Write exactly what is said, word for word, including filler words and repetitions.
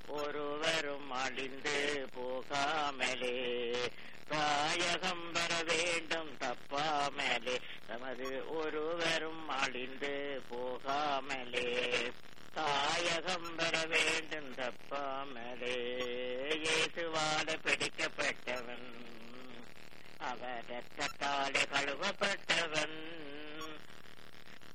ஒருவரும் அழிந்து போகாமலே தாயகம் பெற வேண்டும் தப்பாமலே தமது ஒருவரும் அழிந்து போகாமலே தாயகம் பெற வேண்டும் தப்பாமலே இயேசுவால பிடிக்கப்பட்டவன் அவர் இரத்தத்தாலே கழுவப்பட்டவன்